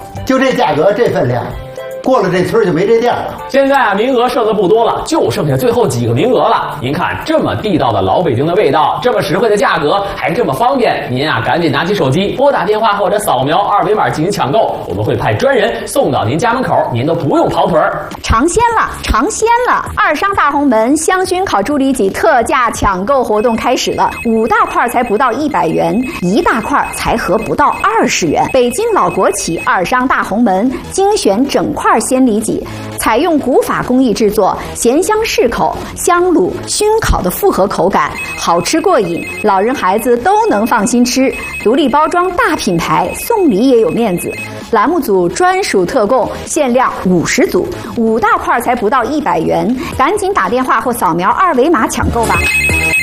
就这价格这分量，过了这村就没这店了。 现在啊，名额剩的不多了，就剩下最后几个名额了。您看，这么地道的老北京的味道，这么实惠的价格，还这么方便，您啊赶紧拿起手机，拨打电话或者扫描二维码进行抢购，我们会派专人送到您家门口，您都不用跑腿儿。 尝鲜了，尝鲜了！二商大红门香薰烤猪里脊特价抢购活动开始了，5大块才不到100元，1大块才合不到20元。北京老国企二商大红门精选整块鲜里脊，采用古法工艺制作，咸香适口，香卤熏烤的复合口感，好吃过瘾，老人孩子都能放心吃。独立包装大品牌，送礼也有面子。栏目组专属特供，限量50组，5大块才不到100元，赶紧打电话或扫描二维码抢购吧。